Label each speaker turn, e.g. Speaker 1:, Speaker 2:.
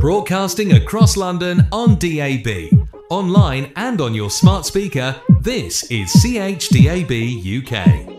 Speaker 1: Broadcasting across London on DAB, online and on your smart speaker, this is CHDAB UK.